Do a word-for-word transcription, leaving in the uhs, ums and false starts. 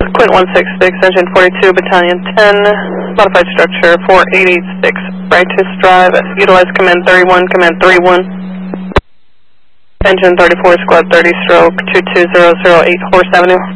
Quint one six six, engine forty-two, battalion ten, modified structure four eight eight six, Righteous Drive, utilize command thirty-one, command thirty-one, engine thirty-four, squad thirty, stroke two two zero zero eight, Horse Avenue.